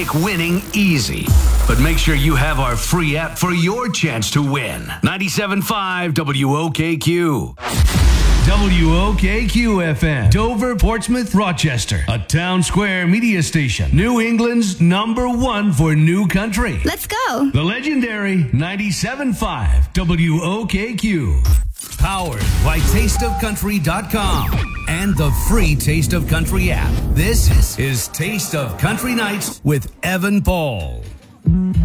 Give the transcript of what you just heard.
make winning easy. But make sure you have our free app for your chance to win. 97.5 WOKQ. WOKQ FM, Dover, Portsmouth, Rochester, a town square media station. New England's #1 for new country. Let's go. The legendary 97.5 WOKQ. Powered by TasteOfCountry.com and the free Taste of Country app. This is Taste of Country Nights with Evan Paul.